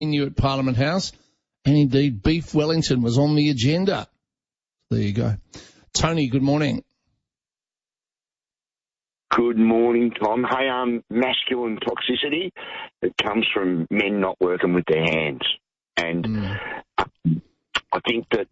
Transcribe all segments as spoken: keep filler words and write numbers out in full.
you at Parliament House, and indeed beef Wellington was on the agenda. There you go. Tony, good morning. Good morning, Tom. Hey, um, masculine toxicity, it comes from men not working with their hands. And mm. I think that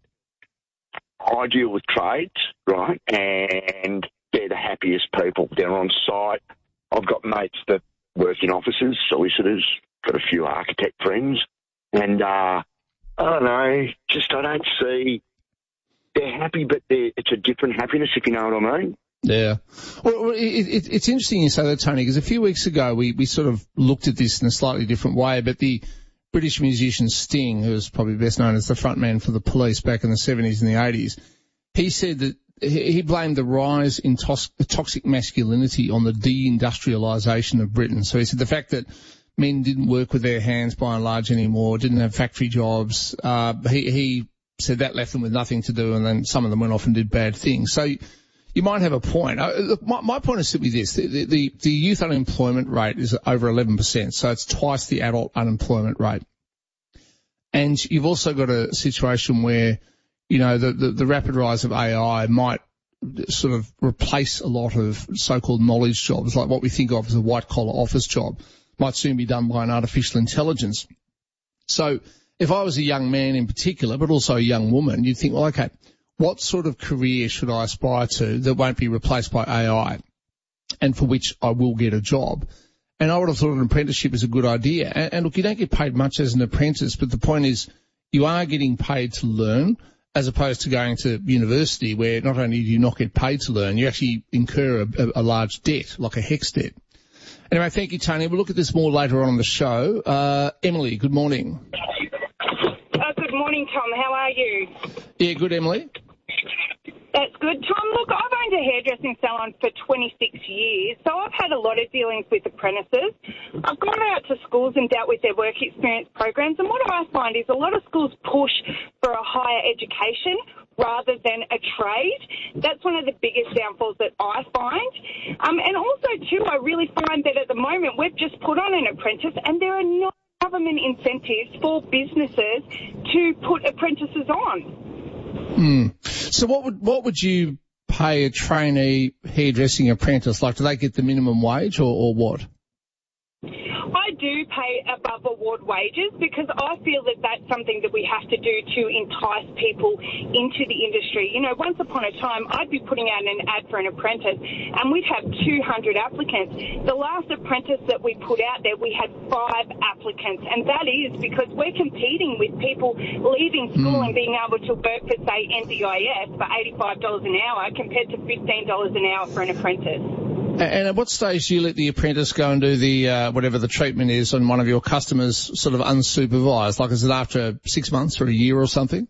I deal with trades, right, and they're the happiest people. They're on site. I've got mates that work in offices, solicitors, got a few architect friends, and uh, I don't know, just I don't see, they're happy, but they're, it's a different happiness, if you know what I mean. Yeah. Well, it, it, it's interesting you say that, Tony, because a few weeks ago we, we sort of looked at this in a slightly different way, but the British musician Sting, who was probably best known as the frontman for the Police back in the seventies and the eighties, he said that he blamed the rise in tos- toxic masculinity on the deindustrialisation of Britain. So he said the fact that men didn't work with their hands by and large anymore, didn't have factory jobs, uh, he, he said that left them with nothing to do, and then some of them went off and did bad things. So you might have a point. Uh, look, my, my point is simply this. The, the, the youth unemployment rate is over eleven percent, so it's twice the adult unemployment rate. And you've also got a situation where, you know, the, the, the rapid rise of A I might sort of replace a lot of so-called knowledge jobs, like what we think of as a white-collar office job, might soon be done by an artificial intelligence. So if I was a young man in particular, but also a young woman, you'd think, well, okay, what sort of career should I aspire to that won't be replaced by A I and for which I will get a job? And I would have thought an apprenticeship is a good idea. And, and look, you don't get paid much as an apprentice, but the point is you are getting paid to learn as opposed to going to university where not only do you not get paid to learn, you actually incur a, a, a large debt, like a HECS debt. Anyway, thank you, Tony. We'll look at this more later on in the show. Uh, Emily, good morning. Uh, good morning, Tom. How are you? Yeah, good, Emily. That's good. Tom, look, I've owned a hairdressing salon for twenty-six years, so I've had a lot of dealings with apprentices. I've gone out to schools and dealt with their work experience programs, and what I find is a lot of schools push for a higher education rather than a trade. That's one of the biggest downfalls that I find. Um, and also, too, I really find that at the moment we've just put on an apprentice and there are no government incentives for businesses to put apprentices on. Hmm. So what would what would you pay a trainee hairdressing apprentice? Like, do they get the minimum wage or, or what? I do pay above award wages because I feel that that's something that we have to do to entice people into the industry. You know, once upon a time, I'd be putting out an ad for an apprentice and we'd have two hundred applicants. The last apprentice that we put out there, we had five applicants, and that is because we're competing with people leaving school mm. and being able to work for, say, N D I S for eighty-five dollars an hour compared to fifteen dollars an hour for an apprentice. And at what stage do you let the apprentice go and do the uh, whatever the treatment is on one of your customers sort of unsupervised? Like, is it after six months or a year or something?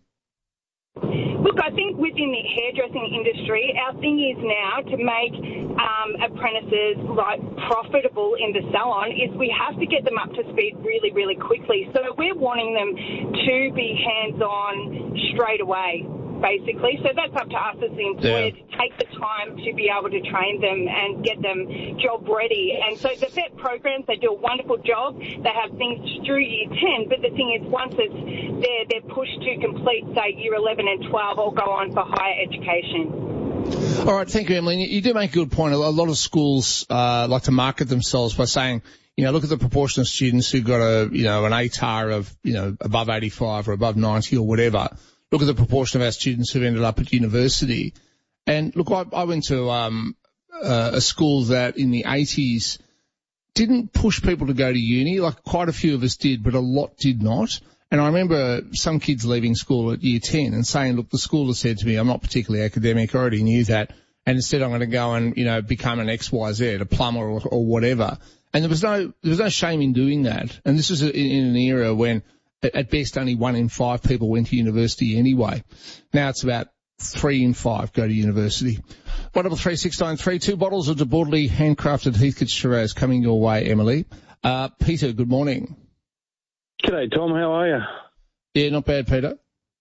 Look, I think within the hairdressing industry, our thing is now to make um, apprentices like profitable in the salon is we have to get them up to speed really, really quickly. So we're wanting them to be hands-on straight away, basically. So that's up to us as the employer yeah. to take the time to be able to train them and get them job ready. And so the vet programs, they do a wonderful job. They have things through year ten, but the thing is once it's they're, they're pushed to complete, say, year eleven and twelve, or go on for higher education. All right, thank you, Emily. You do make a good point. A lot of schools uh, like to market themselves by saying, you know, look at the proportion of students who got a, you know, an A T A R of, you know, above eighty-five or above ninety or whatever. Look at the proportion of our students who've ended up at university. And look, I, I went to um, uh, a school that in the eighties didn't push people to go to uni. Like, quite a few of us did, but a lot did not. And I remember some kids leaving school at year ten and saying, look, the school has said to me, I'm not particularly academic, I already knew that, and instead I'm going to go and, you know, become an X Y Z, a plumber or, or whatever. And there was no, there was no shame in doing that. And this was in, in an era when at best only one in five people went to university anyway. Now it's about three in five go to university. One double three six nine three, two bottles of DeBordley handcrafted Heathcote Shiraz coming your way, Emily. Uh, Peter, good morning. G'day, Tom. How are you? Yeah, not bad, Peter.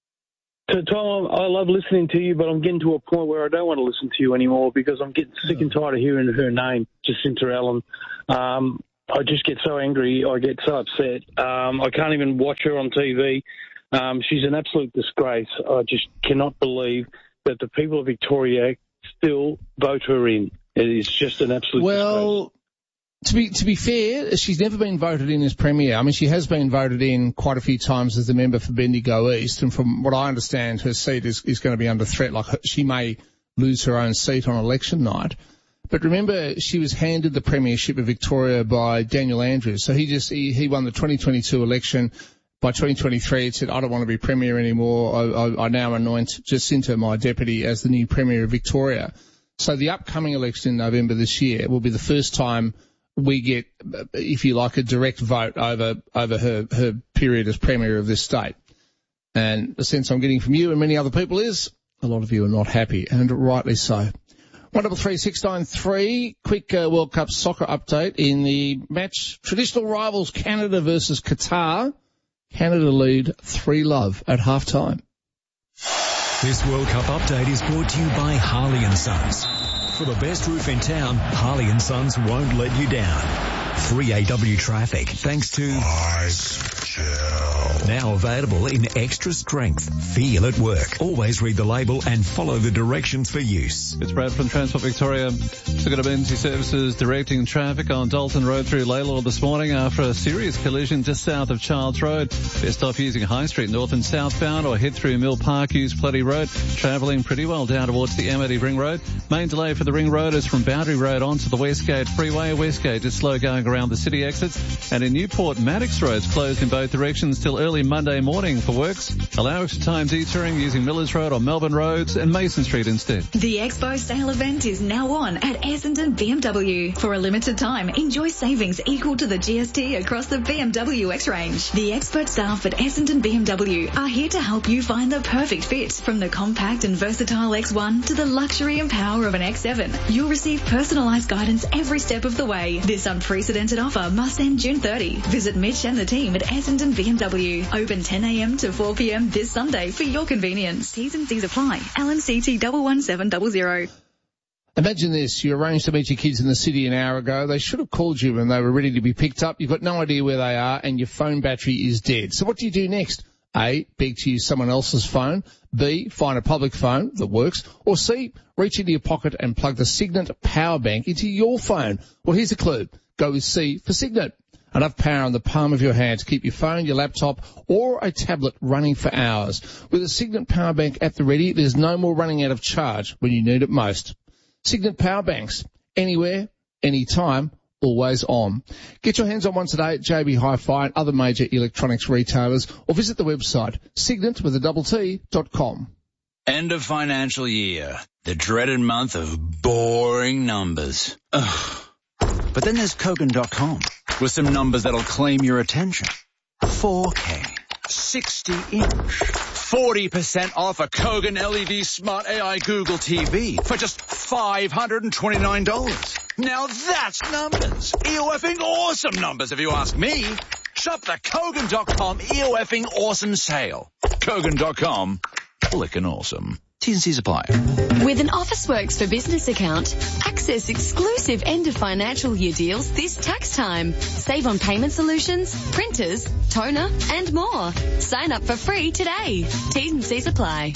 So, Tom, I love listening to you, but I'm getting to a point where I don't want to listen to you anymore because I'm getting sick and tired of hearing her name, Jacinta Allen. Um, I just get so angry. I get so upset. Um, I can't even watch her on T V. Um, she's an absolute disgrace. I just cannot believe that the people of Victoria still vote her in. It is just an absolute well, disgrace. To be to be fair, she's never been voted in as Premier. I mean, she has been voted in quite a few times as the member for Bendigo East, and from what I understand, her seat is, is going to be under threat. Like, her, she may lose her own seat on election night. But remember, she was handed the premiership of Victoria by Daniel Andrews. So he just he, he won the twenty twenty-two election. By twenty twenty-three, it said, I don't want to be Premier anymore. I, I, I now anoint Jacinta, my deputy, as the new Premier of Victoria. So the upcoming election in November this year will be the first time we get, if you like, a direct vote over over her, her period as Premier of this state. And the sense I'm getting from you and many other people is a lot of you are not happy, and rightly so. one double three six nine three, quick uh, World Cup soccer update in the match. Traditional rivals Canada versus Qatar. Canada lead three love at half-time. This World Cup update is brought to you by Harley and Sons. For the best roof in town, Harley and Sons won't let you down. Free A W traffic thanks to Ice Gel. Now available in extra strength. Feel at work. Always read the label and follow the directions for use. It's Brad from Transport Victoria. Still got emergency services directing traffic on Dalton Road through Laylaw this morning after a serious collision just south of Childs Road. Best off using High Street north and southbound or head through Mill Park, use Plenty Road. Travelling pretty well down towards the Amity Ring Road. Main delay for the Ring Road is from Boundary Road onto the Westgate Freeway. Westgate is slow going around the city exits. And in Newport, Maddox Road's closed in both directions till early Monday morning for works. Allow extra time detouring using Millers Road or Melbourne Roads and Mason Street instead. The Expo sale event is now on at Essendon B M W. For a limited time, enjoy savings equal to the G S T across the B M W X range. The expert staff at Essendon B M W are here to help you find the perfect fit. From the compact and versatile X one to the luxury and power of an X seven, you'll receive personalised guidance every step of the way. This unprecedented offer must end June thirtieth. Visit Mitch and the team at Essendon B M W. Open ten a.m. to four p.m. this Sunday for your convenience. T's and C's apply. L N C T one one seven zero zero. Imagine this. You arranged to meet your kids in the city an hour ago. They should have called you when they were ready to be picked up. You've got no idea where they are and your phone battery is dead. So what do you do next? A, beg to use someone else's phone. B, find a public phone that works. Or C, reach into your pocket and plug the Signet power bank into your phone. Well, here's a clue. Go with C for Signet. Enough power in the palm of your hand to keep your phone, your laptop, or a tablet running for hours. With a Signet power bank at the ready, there's no more running out of charge when you need it most. Signet power banks. Anywhere, anytime, always on. Get your hands on one today at J B Hi-Fi and other major electronics retailers, or visit the website signet with a double T dot com. End of financial year. The dreaded month of boring numbers. Ugh. But then there's Kogan dot com with some numbers that'll claim your attention. four K, sixty inch, forty percent off a Kogan L E D Smart A I Google T V for just five hundred twenty-nine dollars. Now that's numbers. E O F-ing awesome numbers if you ask me. Shop the Kogan dot com E O F-ing awesome sale. Kogan dot com, flickin' awesome. T's and C's apply. With an Officeworks for Business account, access exclusive end of financial year deals this tax time. Save on payment solutions, printers, toner, and more. Sign up for free today. T's and C's apply.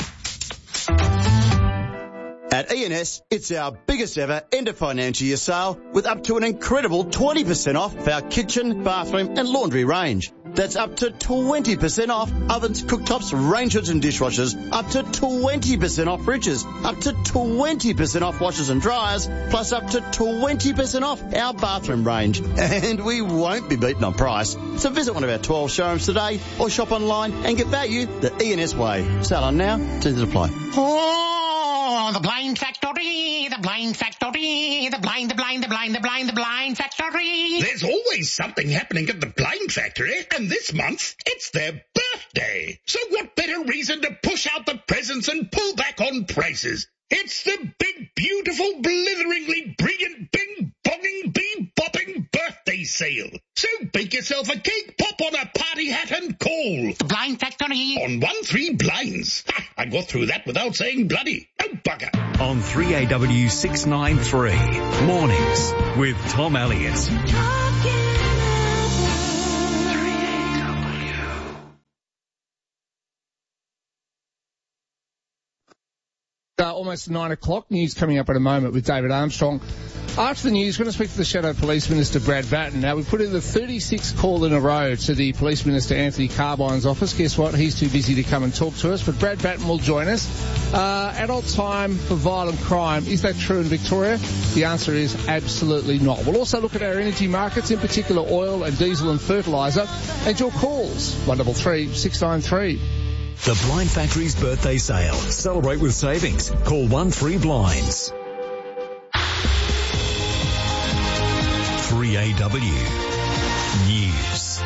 At E and S, it's our biggest ever end of financial year sale with up to an incredible twenty percent off of our kitchen, bathroom and laundry range. That's up to twenty percent off ovens, cooktops, range hoods and dishwashers, up to twenty percent off fridges, up to twenty percent off washers and dryers, plus up to twenty percent off our bathroom range. And we won't be beaten on price. So visit one of our twelve showrooms today or shop online and get value the E and S way. Sale on now, terms apply. Oh, the blind factory, the blind factory, the blind, the blind, the blind, the blind, the blind factory. There's always something happening at the blind factory, and this month it's their birthday. So what better reason to push out the presents and pull back on prices? It's the big, beautiful, blitheringly brilliant, bing-bonging, bee-bopping birthday sale. So bake yourself a cake, pop on a party hat and call. The Blind Factory. On one three blinds. Ha, I got through that without saying bloody. No bugger. On three A W six nine three. Mornings with Tom Elliott. Talking Uh, almost nine o'clock. News coming up in a moment with David Armstrong. After the news, we're going to speak to the Shadow Police Minister, Brad Batten. Now, we put in the thirty-sixth call in a row to the Police Minister, Anthony Carbine's office. Guess what? He's too busy to come and talk to us, but Brad Batten will join us. Uh, adult time for violent crime. Is that true in Victoria? The answer is absolutely not. We'll also look at our energy markets, in particular oil and diesel and fertiliser, and your calls. one double three six nine three. The Blind Factory's birthday sale. Celebrate with savings. Call one three blinds. three A W News.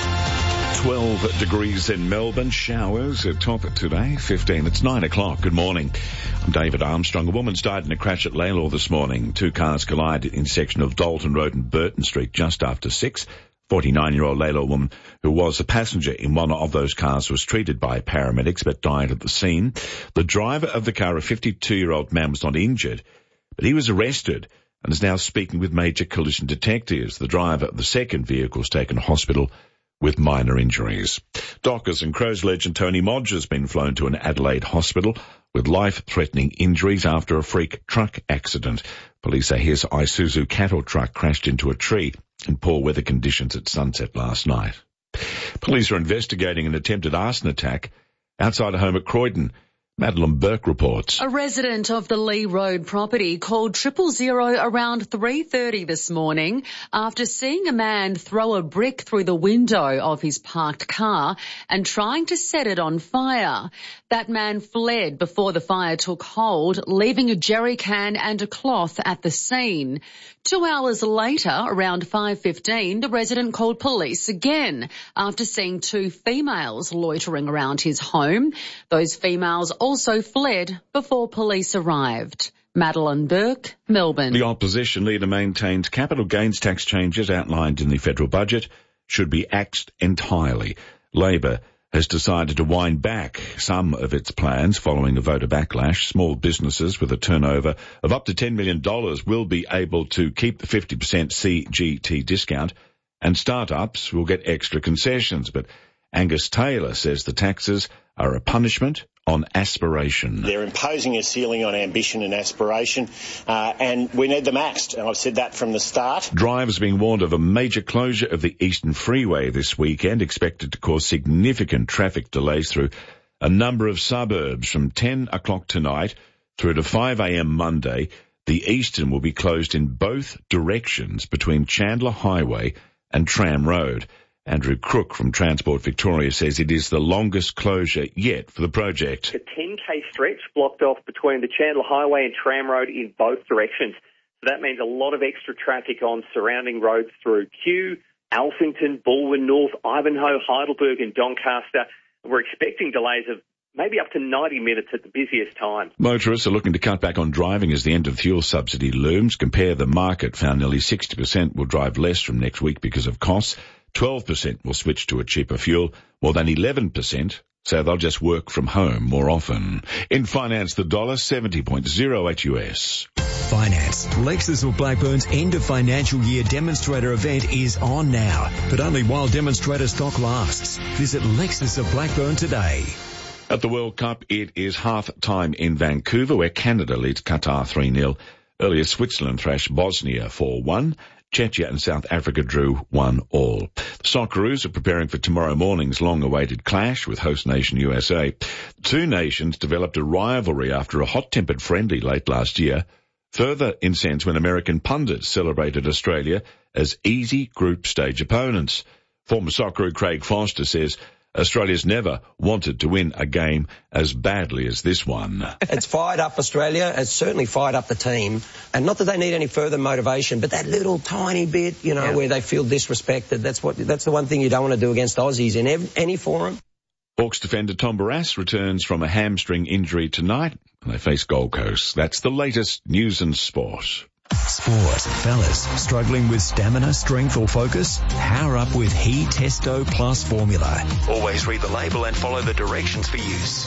twelve degrees in Melbourne. Showers at top today. fifteen. It's nine o'clock. Good morning. I'm David Armstrong. A woman's died in a crash at Lalor this morning. Two cars collided in section of Dalton Road and Burton Street just after six. forty-nine-year-old Lalor woman who was a passenger in one of those cars was treated by paramedics but died at the scene. The driver of the car, a fifty-two-year-old man, was not injured, but he was arrested and is now speaking with major collision detectives. The driver of the second vehicle was taken to hospital with minor injuries. Dockers and Crows legend Tony Modge has been flown to an Adelaide hospital with life-threatening injuries after a freak truck accident. Police say his Isuzu cattle truck crashed into a tree in poor weather conditions at sunset last night. Police are investigating an attempted arson attack outside a home at Croydon. Madeline Burke reports. A resident of the Lee Road property called triple zero around three thirty this morning after seeing a man throw a brick through the window of his parked car and trying to set it on fire. That man fled before the fire took hold, leaving a jerry can and a cloth at the scene. Two hours later, around five fifteen, the resident called police again after seeing two females loitering around his home. Those females also fled before police arrived. Madeline Burke, Melbourne. The opposition leader maintains capital gains tax changes outlined in the federal budget should be axed entirely. Labor has decided to wind back some of its plans following a voter backlash. Small businesses with a turnover of up to ten million dollars will be able to keep the fifty percent C G T discount, and startups will get extra concessions. But Angus Taylor says the taxes are a punishment on aspiration. They're imposing a ceiling on ambition and aspiration, uh, and we need them axed, and I've said that from the start. Drivers being warned of a major closure of the Eastern Freeway this weekend, expected to cause significant traffic delays through a number of suburbs from ten o'clock tonight through to five a.m. Monday. The Eastern will be closed in both directions between Chandler Highway and Tram Road. Andrew Crook from Transport Victoria says it is the longest closure yet for the project. A ten k stretch blocked off between the Chandler Highway and Tram Road in both directions. So that means a lot of extra traffic on surrounding roads through Kew, Alphington, Balwyn North, Ivanhoe, Heidelberg and Doncaster. We're expecting delays of maybe up to ninety minutes at the busiest time. Motorists are looking to cut back on driving as the end of fuel subsidy looms. Compare the Market found nearly sixty percent will drive less from next week because of costs. twelve percent will switch to a cheaper fuel. More than eleven percent say they'll just work from home more often. In finance, the dollar seventy point oh eight U S. Finance. Lexus of Blackburn's end of financial year demonstrator event is on now, but only while demonstrator stock lasts. Visit Lexus of Blackburn today. At the World Cup, it is half-time in Vancouver, where Canada leads Qatar three nil. Earlier, Switzerland thrashed Bosnia four one. Czechia and South Africa drew one all. The Socceroos are preparing for tomorrow morning's long-awaited clash with host nation U S A. The two nations developed a rivalry after a hot-tempered friendly late last year, further incensed when American pundits celebrated Australia as easy group stage opponents. Former Socceroo Craig Foster says Australia's never wanted to win a game as badly as this one. It's fired up Australia. It's certainly fired up the team. And not that they need any further motivation, but that little tiny bit, you know, yeah. where they feel disrespected. That's what. That's the one thing you don't want to do against Aussies in ev- any forum. Hawks defender Tom Barrass returns from a hamstring injury tonight. They face Gold Coast. That's the latest news and sport. Sport. Fellas, struggling with stamina, strength or focus? Power up with He Testo Plus formula. Always read the label and follow the directions for use.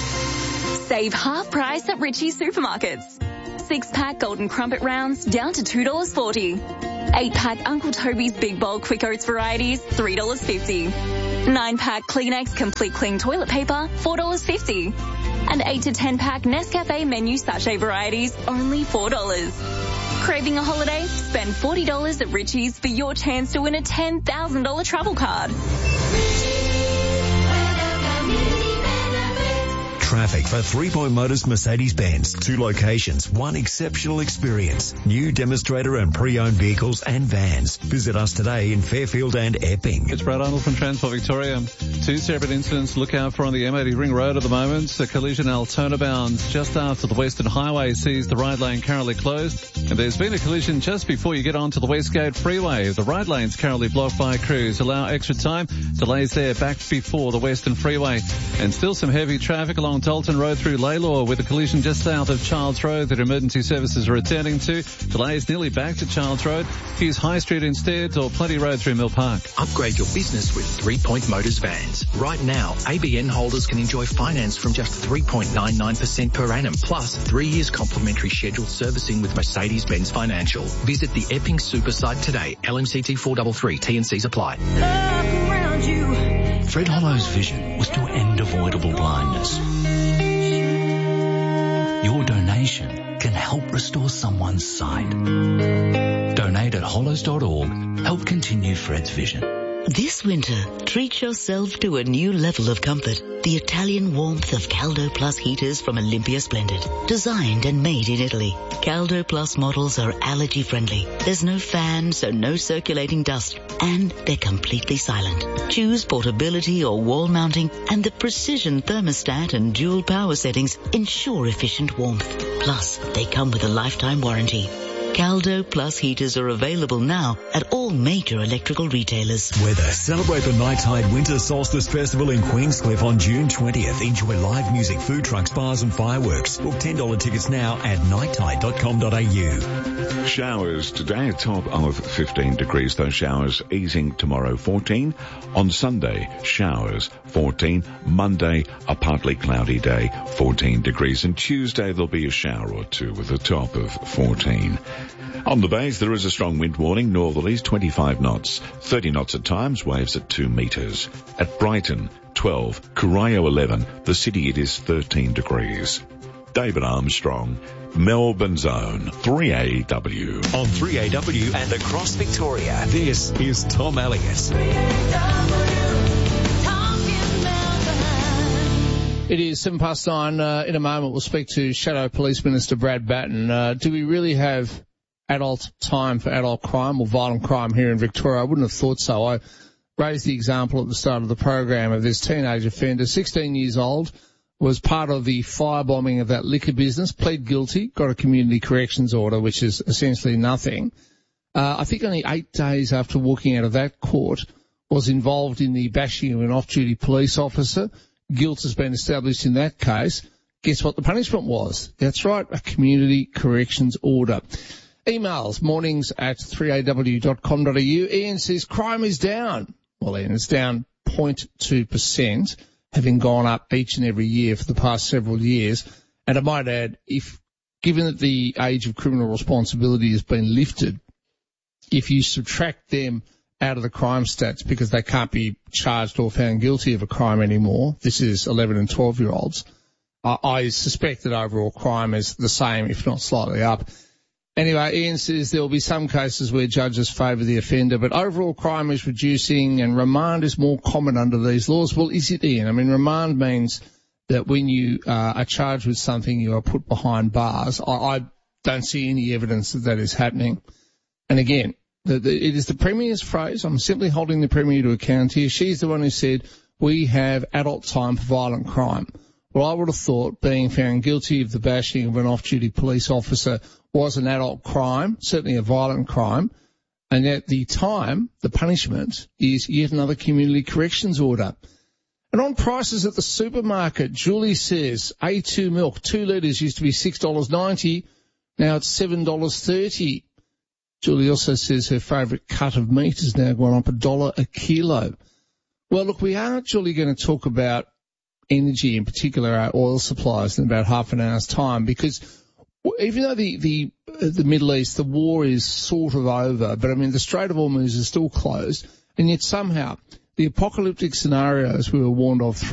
Save half price at Ritchie's Supermarkets. Six-pack Golden Crumpet rounds down to two dollars forty. Eight-pack Uncle Toby's Big Bowl Quick Oats varieties, three dollars fifty. nine pack Kleenex Complete Clean Toilet Paper, four dollars fifty. And eight to ten pack Nescafe Menu Sachet Varieties, only four dollars. Craving a holiday? Spend forty dollars at Richie's for your chance to win a ten thousand dollars travel card. Traffic for Three Point Motors Mercedes-Benz. Two locations, one exceptional experience. New demonstrator and pre-owned vehicles and vans. Visit us today in Fairfield and Epping. It's Brad Arnold from Transport Victoria. Two separate incidents to look out for on the M eighty Ring Road at the moment. The collision Altona bound just after the Western Highway sees the right lane currently closed. And there's been a collision just before you get onto the Westgate Freeway. The right lane's currently blocked by crews. Allow extra time. Delays there back before the Western Freeway. And still some heavy traffic along Dalton Road through Laylaw with a collision just south of Childs Road that emergency services are attending to. Delays nearly back to Childs Road. Use High Street instead or Plenty Road through Mill Park. Upgrade your business with Three Point Motors vans. Right now, A B N holders can enjoy finance from just three point nine nine percent per annum, plus three years complimentary scheduled servicing with Mercedes-Benz Financial. Visit the Epping Super site today. L M C T four three three. T and Cs apply. Fred Hollow's vision was to end avoidable blindness. Your donation can help restore someone's sight. Donate at hollows dot org. Help continue Fred's vision. This winter, treat yourself to a new level of comfort. The Italian warmth of Caldo Plus heaters from Olympia Splendid. Designed and made in Italy. Caldo Plus models are allergy friendly. There's no fan, so no circulating dust. And they're completely silent. Choose portability or wall mounting, and the precision thermostat and dual power settings ensure efficient warmth. Plus, they come with a lifetime warranty. Caldo Plus heaters are available now at all major electrical retailers. Weather. Celebrate the Nighttide Winter Solstice Festival in Queenscliff on June twentieth. Enjoy live music, food trucks, bars and fireworks. Book ten dollars tickets now at nighttide dot com dot a u. Showers today, a top of fifteen degrees. Those showers easing tomorrow, fourteen. On Sunday, showers, fourteen. Monday, a partly cloudy day, fourteen degrees. And Tuesday, there'll be a shower or two with a top of fourteen. On the bays, there is a strong wind warning, northerlies twenty-five knots, thirty knots at times, waves at two metres. At Brighton, twelve, Corio eleven, the city it is thirteen degrees. David Armstrong, Melbourne's own three A W. On three A W and across Victoria, this is Tom Elliott. It is seven past nine. Uh, in a moment, we'll speak to Shadow Police Minister Brad Batten. Uh, do we really have adult time for adult crime or violent crime here in Victoria? I wouldn't have thought so. I raised the example at the start of the program of this teenage offender, sixteen years old, was part of the firebombing of that liquor business, pled guilty, got a community corrections order, which is essentially nothing. Uh, I think only eight days after walking out of that court, was involved in the bashing of an off-duty police officer. Guilt has been established in that case. Guess what the punishment was? That's right, a community corrections order. Emails, mornings at three a w dot com dot a u. Ian says crime is down. Well, Ian, it's down zero point two percent, having gone up each and every year for the past several years. And I might add, if given that the age of criminal responsibility has been lifted, if you subtract them out of the crime stats because they can't be charged or found guilty of a crime anymore, this is eleven and twelve year olds, I, I suspect that overall crime is the same, if not slightly up. Anyway, Ian says there will be some cases where judges favour the offender, but overall crime is reducing and remand is more common under these laws. Well, is it, Ian? I mean, remand means that when you uh, are charged with something, you are put behind bars. I, I don't see any evidence that that is happening. And again, The, the, it is the Premier's phrase. I'm simply holding the Premier to account here. She's the one who said, we have adult time for violent crime. Well, I would have thought being found guilty of the bashing of an off-duty police officer was an adult crime, certainly a violent crime, and at the time, the punishment is yet another community corrections order. And on prices at the supermarket, Julie says A two milk, two litres used to be six dollars ninety, now it's seven dollars thirty. Julie also says her favourite cut of meat has now gone up a dollar a kilo. Well, look, we are, Julie, going to talk about energy, in particular our oil supplies, in about half an hour's time, because even though the, the, the Middle East, the war is sort of over, but I mean the Strait of Hormuz is still closed, and yet somehow the apocalyptic scenarios we were warned of